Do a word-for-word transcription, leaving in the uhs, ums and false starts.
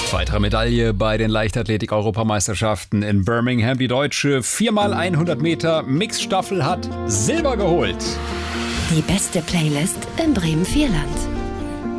Weitere Medaille bei den Leichtathletik-Europameisterschaften in Birmingham. Die deutsche vier mal hundert Meter Mixstaffel hat Silber geholt. Die beste Playlist im Bremen Vierland.